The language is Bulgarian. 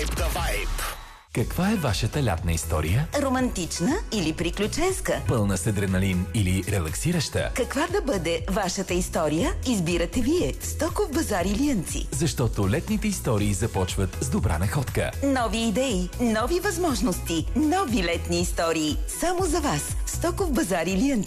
Ride the Vibe. Каква е вашата лятна история? Романтична или приключенска? Пълна с адреналин или релаксираща? Каква да бъде вашата история, избирате вие. Стоков базар Илиянци. Защото летните истории започват с добра находка. Нови идеи, нови възможности, нови летни истории. Само за вас. Стоков базар Илиянци.